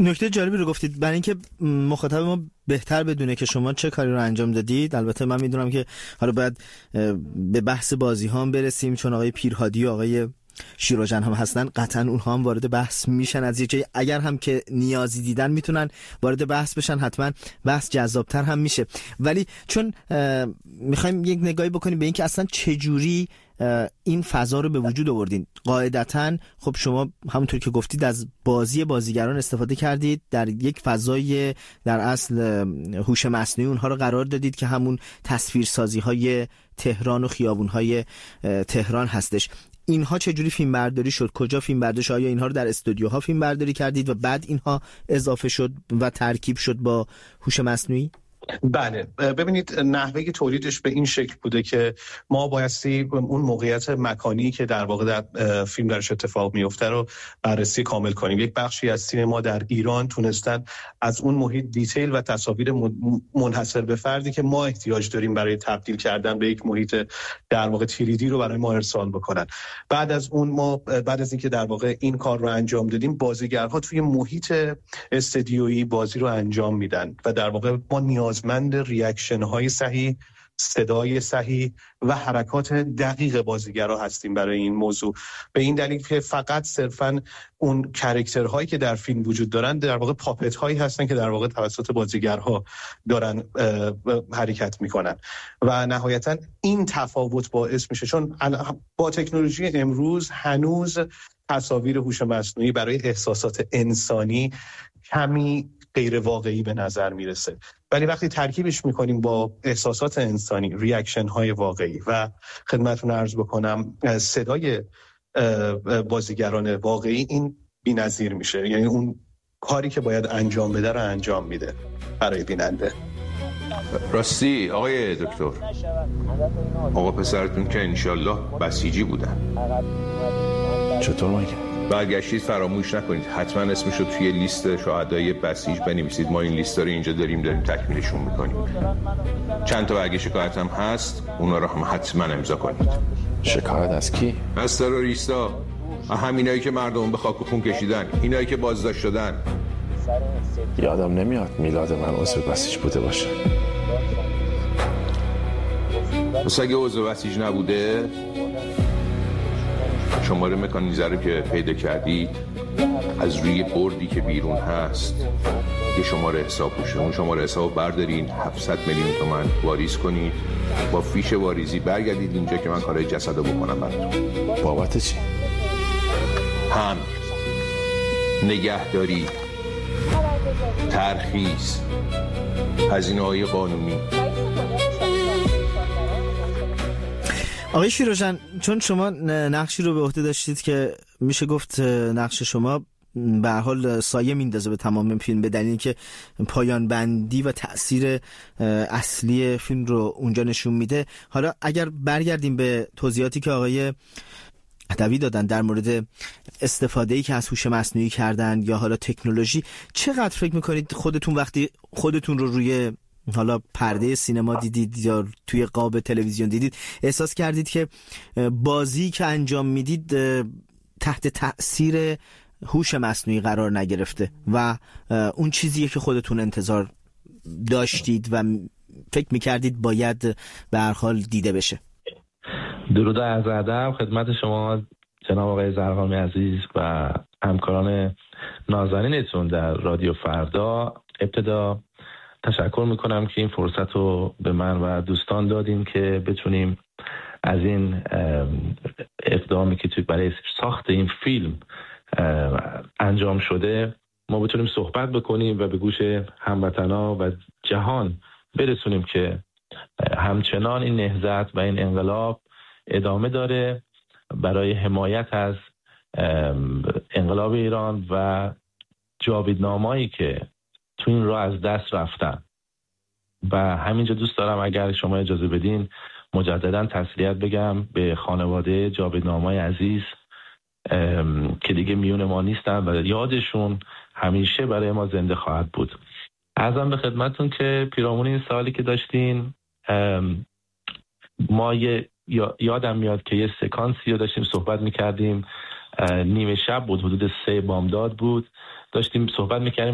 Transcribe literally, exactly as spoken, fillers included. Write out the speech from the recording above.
نکته جالبی رو گفتید، برای اینکه مخاطب ما بهتر بدونه که شما چه کاری رو انجام دادید. البته من میدونم که حالا باید به بحث بازی ها هم برسیم، چون آقای پیرهادی و آقای شیروژن هم هستن، قطعا اونها هم وارد بحث میشن از یه جایی، اگر هم که نیازی دیدن میتونن وارد بحث بشن، حتما بحث جذابتر هم میشه. ولی چون میخوایم یک نگاهی بکنیم به این که اصلا چجوری این فضا رو به وجود آوردین. قاعدتاً خب شما همونطور که گفتید از بازی بازیگران استفاده کردید، در یک فضای در اصل هوش مصنوعی اونها رو قرار دادید که همون تصویرسازی های تهران و خیابون های تهران هستش. اینها چجوری فیلم برداری شد؟ کجا فیلم برداری شد؟ آیا اینها رو در استودیوها فیلم برداری کردید و بعد اینها اضافه شد و ترکیب شد با هوش مصنوعی؟ بله، ببینید نحوه تولیدش به این شکل بوده که ما بایستی اون موقعیت مکانی که در واقع در فیلم درش اتفاق میفته رو بررسی کامل کنیم. یک بخشی از سینما در ایران تونستن از اون محیط دیتیل و تصاویر منحصر به فردی که ما احتیاج داریم برای تبدیل کردن به یک محیط در واقع تری دی رو برای ما ارسال بکنن. بعد از اون ما بعد از اینکه در واقع این کار رو انجام دادیم، بازیگرها توی محیط استودیویی بازی رو انجام میدن و در واقع ما نیاز مند ریاکشن های صحیح، صدای صحیح و حرکات دقیق بازیگرا هستیم برای این موضوع. به این دلیل که فقط صرفاً اون کاراکترهایی که در فیلم وجود دارن در واقع پاپت هایی هستن که در واقع توسط بازیگرها دارن حرکت میکنن و نهایتاً این تفاوت باعث میشه، چون با تکنولوژی امروز هنوز تصاویر هوش مصنوعی برای احساسات انسانی کمی غیر واقعی به نظر میرسه، ولی وقتی ترکیبش میکنیم با احساسات انسانی، ریاکشن های واقعی و خدمتتون عرض بکنم صدای بازیگران واقعی، این بی‌نظیر میشه. یعنی اون کاری که باید انجام بده رو انجام میده برای بیننده. راستی آقای دکتر، آقا پسرتون که انشالله بسیجی بودن، چطور مگه؟ برگشتید فراموش نکنید حتما اسمش رو توی لیست شهدای بسیج بنویسید. ما این لیست رو اینجا داریم داریم تکمیلشون میکنیم. چند تا برگه شکایت هم هست، اونا رو هم حتما امضا کنید. شکایت از کی؟ از تروریستا، همینایی که مردم به خاک و خون کشیدن، اینایی که بازداشت شدن. یادم نمیاد میلاد من عضو بسیج بوده باشه. پس اگه عضو بسیج نبوده، شماره مکانیزه رو که پیدا کردید از روی بردی که بیرون هست یه شماره حساب بشه، اون شماره حساب بردارین، هفتصد میلیون تومان واریز کنید، با فیش واریزی برگردید اینجا که من کارهای جسد رو بکنم براتون. بابت چی؟ هم نگهداری، ترخیص، هزینه‌های قانونی. آقای شیروژن، چون شما نقشی رو به عهده داشتید که میشه گفت نقش شما به هر حال سایه میندازه به تمام فیلم، به دلیلی که پایان بندی و تأثیر اصلی فیلم رو اونجا نشون میده. حالا اگر برگردیم به توضیحاتی که آقای عدوی دادن در مورد استفاده‌ای که از هوش مصنوعی کردن یا حالا تکنولوژی، چقدر فکر میکنید خودتون وقتی خودتون رو روی حالا پرده سینما دیدید یا توی قاب تلویزیون دیدید، احساس کردید که بازی که انجام میدید تحت تأثیر هوش مصنوعی قرار نگرفته و اون چیزیه که خودتون انتظار داشتید و فکر میکردید باید به هر حال دیده بشه؟ درود و عرض ادب خدمت شما جناب آقای زرقامی عزیز و همکاران نازنینتون در رادیو فردا. ابتدا تشکر میکنم که این فرصت رو به من و دوستان دادین که بتونیم از این اقدامی که توی برای ساخت این فیلم انجام شده ما بتونیم صحبت بکنیم و به گوش هموطنا و جهان برسونیم که همچنان این نهضت و این انقلاب ادامه داره برای حمایت از انقلاب ایران و جاویدنامه‌ای که تو این راه از دست رفتن. و همینجا دوست دارم اگر شما اجازه بدین مجددا تسلیت بگم به خانواده جاویدنامه‌های عزیز که دیگه میون ما نیستن و یادشون همیشه برای ما زنده خواهد بود. عرضم به خدمتون که پیرامون این سالی که داشتین ما یه یادم میاد که یه سکانسی رو داشتیم صحبت میکردیم، نیمه شب بود، حدود سه بامداد بود، داشتیم صحبت میکردیم